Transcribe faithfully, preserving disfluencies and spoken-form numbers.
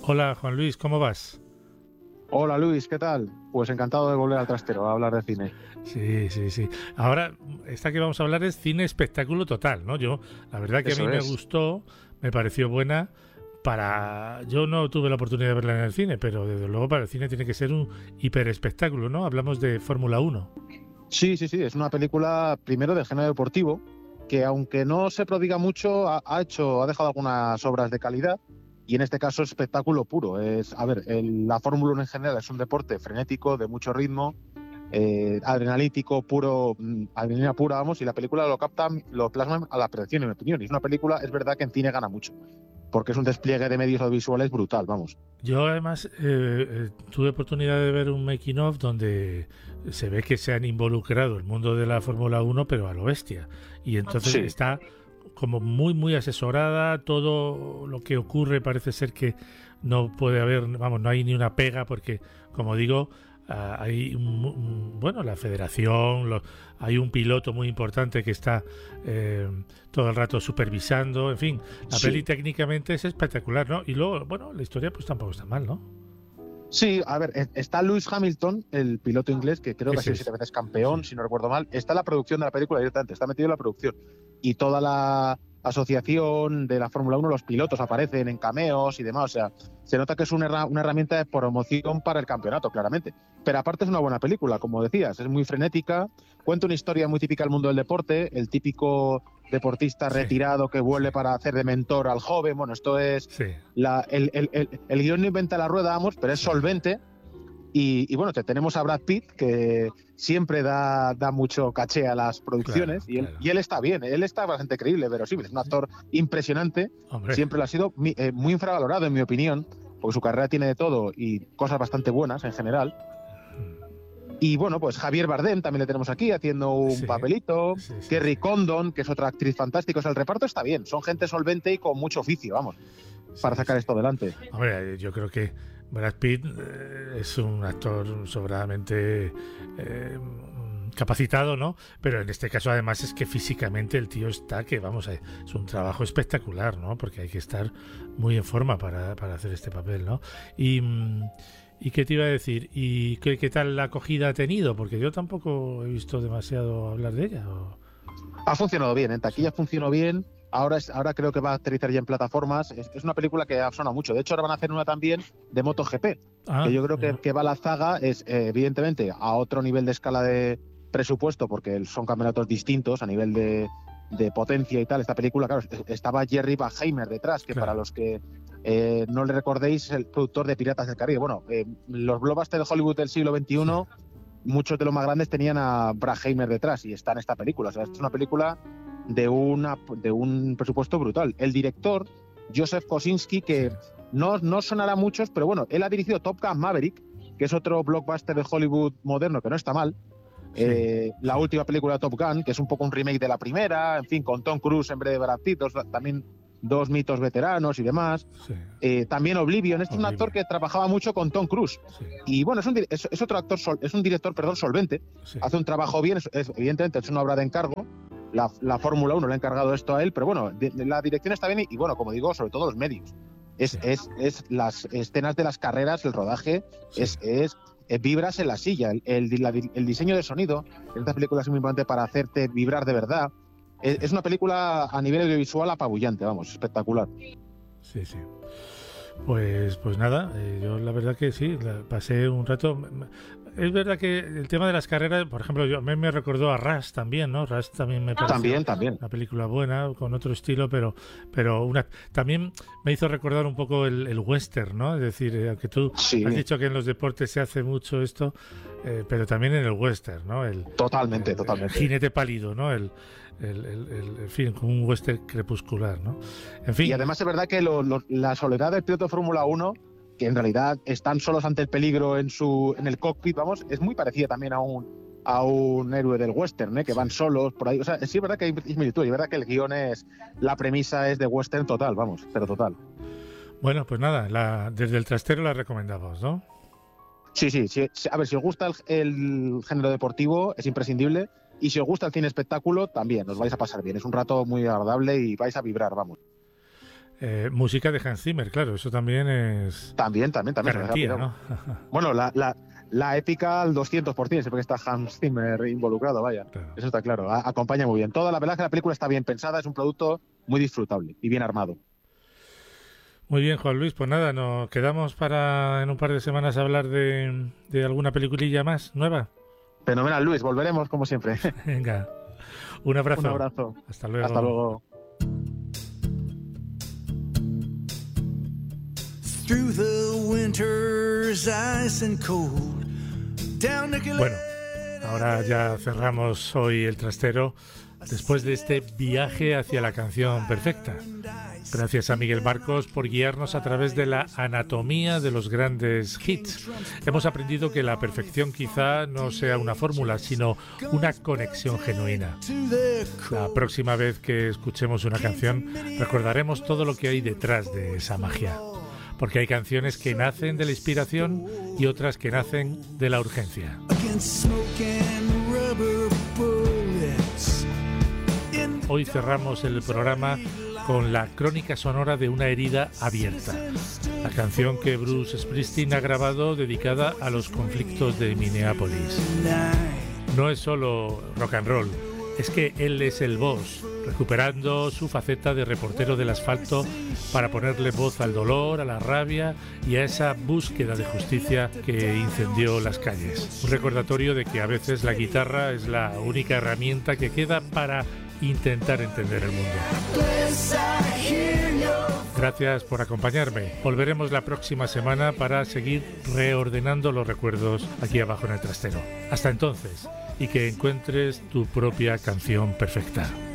Hola Juan Luis, ¿cómo vas? Hola Luis, ¿qué tal? Pues encantado de volver al trastero a hablar de cine. Sí, sí, sí. Ahora, esta que vamos a hablar es cine espectáculo total, ¿no? Yo, la verdad que a mí Eso me es. gustó, me pareció buena para... Yo no tuve la oportunidad de verla en el cine, pero desde luego para el cine tiene que ser un hiper espectáculo, ¿no? Hablamos de Fórmula Uno. Sí, sí, sí, es una película primero del género deportivo que aunque no se prodiga mucho, ha, ha hecho, ha dejado algunas obras de calidad y en este caso es espectáculo puro. Es, a ver, el- la Fórmula uno en general es un deporte frenético, de mucho ritmo, eh, adrenalítico, puro, mm, adrenalina pura, vamos, y la película lo capta, lo plasma a la perfección, en mi opinión. Y es una película, es verdad que en cine gana mucho, porque es un despliegue de medios audiovisuales brutal, vamos. Yo además eh, eh, tuve oportunidad de ver un making of donde se ve que se han involucrado el mundo de la Fórmula Uno, pero a lo bestia. Y entonces Sí. está como muy, muy asesorada. Todo lo que ocurre parece ser que no puede haber, vamos, no hay ni una pega porque, como digo, ah, hay, un- un- bueno, la federación, lo- hay un piloto muy importante que está eh, todo el rato supervisando, en fin, la peli Sí. técnicamente es espectacular, ¿no? Y luego, bueno, la historia pues tampoco está mal, ¿no? Sí, a ver, e- está Lewis Hamilton, el piloto inglés, que creo que ha Ese sido siete es. veces Sí. campeón, si no recuerdo mal. Está en la producción de la película directamente, está metido en la producción. Y toda la asociación de la Fórmula uno, los pilotos aparecen en cameos y demás. O sea, se nota que es una, herra- una herramienta de promoción para el campeonato, claramente. Pero aparte es una buena película, como decías, es muy frenética, cuenta una historia muy típica del mundo del deporte, el típico deportista Sí, retirado que sí, vuelve para hacer de mentor al joven. Bueno, esto es sí, la, el, el, el, el guión no inventa la rueda, vamos, pero es sí, solvente. Y, y bueno, te tenemos a Brad Pitt, que siempre da, da mucho caché a las claro, producciones, y él, claro. y él está bien, él está bastante creíble, verosímil, es un actor impresionante, Hombre, siempre lo ha sido mi- eh, muy infravalorado, en mi opinión, porque su carrera tiene de todo y cosas bastante buenas en general. Y bueno, pues Javier Bardem también le tenemos aquí haciendo un sí, papelito, sí, sí, sí. Kerry Condon, que es otra actriz fantástica, o sea, el reparto está bien, son gente solvente y con mucho oficio, vamos, Sí, para sacar sí. esto adelante. Hombre, yo creo que Brad Pitt eh, es un actor sobradamente eh, capacitado, ¿no? Pero en este caso además es que físicamente el tío está que, vamos, eh, es un trabajo espectacular, ¿no? Porque hay que estar muy en forma para, para hacer este papel, ¿no? Y, mm, ¿y qué te iba a decir? ¿Y qué, qué tal la acogida ha tenido? Porque yo tampoco he visto demasiado hablar de ella. ¿O? Ha funcionado bien, en Sí. taquilla funcionó bien. Ahora, es, ahora creo que va a aterrizar ya en plataformas. Es, es una película que ha sonado mucho. De hecho, ahora van a hacer una también de MotoGP, que Ah, yo creo que, mira. que va la zaga, es eh, evidentemente a otro nivel de escala de presupuesto, porque son campeonatos distintos a nivel de, de potencia y tal. Esta película, claro, estaba Jerry Bruckheimer detrás, que para Claro. los que eh, no le recordéis, es el productor de Piratas del Caribe. Bueno, eh, los blockbusters de Hollywood del siglo Sí. veintiuno, muchos de los más grandes tenían a Bruckheimer detrás y está en esta película. O sea, es una película de, una, de un presupuesto brutal. El director, Joseph Kosinski, Sí. que no, no sonará a muchos, pero bueno, él ha dirigido Top Gun Maverick, que es otro blockbuster de Hollywood moderno que no está mal. Sí. Eh, la Sí. última película de Top Gun, que es un poco un remake de la primera, en fin, con Tom Cruise en vez de Brad Pitt, dos, también dos mitos veteranos y demás. Sí. Eh, también Oblivion, este es un actor Oblivion. que trabajaba mucho con Tom Cruise. Sí. Y bueno, es, un, es, es otro actor, sol, es un director, perdón, solvente, Sí. hace un trabajo bien, es, es, evidentemente es una obra de encargo. La, la Fórmula uno le ha encargado esto a él, pero bueno, de, de la dirección está bien y, y, bueno, como digo, sobre todo los medios. Es, Sí. es, es las escenas de las carreras, el rodaje, Sí. es, es eh, vibras en la silla, el, el, la, el diseño de sonido en esta película es muy importante para hacerte vibrar de verdad. Es, Sí. es una película a nivel audiovisual apabullante, vamos, espectacular. Sí, sí. Pues, pues nada, eh, yo la verdad que sí, la, pasé un rato. Es verdad que el tema de las carreras, por ejemplo, yo, a mí me recordó a Rush también, ¿no? Rush también me pareció También, también. una película buena, con otro estilo, pero pero una también me hizo recordar un poco el, el western, ¿no? Es decir, eh, aunque tú Sí, has dicho que en los deportes se hace mucho esto, eh, pero también en el western, ¿no? El, totalmente, el, totalmente. el jinete pálido, ¿no? El, el, el, el, en fin, como un western crepuscular, ¿no? En fin. Y además es verdad que lo, lo, la soledad del piloto de Fórmula uno, que en realidad están solos ante el peligro en su en el cockpit, vamos, es muy parecida también a un a un héroe del western, ¿eh? Que sí. Van solos por ahí. O sea, sí es verdad que hay similitud, y es verdad que el guión es, la premisa es de western total, vamos, pero total. Bueno, pues nada, la, desde el trastero la recomendamos, ¿no? Sí, sí, sí, a ver, si os gusta el, el género deportivo, es imprescindible, y si os gusta el cine espectáculo, también, os vais a pasar bien, es un rato muy agradable y vais a vibrar, vamos. Eh, música de Hans Zimmer, claro, eso también es... También, también, también. Garantía, ¿no? Bueno, la, la, la épica al doscientos por ciento, siempre que está Hans Zimmer involucrado, vaya. Claro. Eso está claro, a, acompaña muy bien. Toda la verdad es que la película está bien pensada, es un producto muy disfrutable y bien armado. Muy bien, Juan Luis, pues nada, nos quedamos para en un par de semanas hablar de, de alguna peliculilla más nueva. Fenomenal, Luis, volveremos como siempre. Venga, un abrazo. Un abrazo. Hasta luego. Hasta luego. Through the winter's ice and cold, down the... Bueno, ahora ya cerramos hoy el trastero después de este viaje hacia la canción perfecta. Gracias a Miguel Marcos por guiarnos a través de la anatomía de los grandes hits. Hemos aprendido que la perfección quizá no sea una fórmula, sino una conexión genuina. La próxima vez que escuchemos una canción, recordaremos todo lo que hay detrás de esa magia. Porque hay canciones que nacen de la inspiración y otras que nacen de la urgencia. Hoy cerramos el programa con la crónica sonora de una herida abierta, la canción que Bruce Springsteen ha grabado dedicada a los conflictos de Minneapolis. No es solo rock and roll, es que él es el boss, recuperando su faceta de reportero del asfalto para ponerle voz al dolor, a la rabia y a esa búsqueda de justicia que incendió las calles. Un recordatorio de que a veces la guitarra es la única herramienta que queda para intentar entender el mundo. Gracias por acompañarme. Volveremos la próxima semana para seguir reordenando los recuerdos aquí abajo en el trastero. Hasta entonces, y que encuentres tu propia canción perfecta.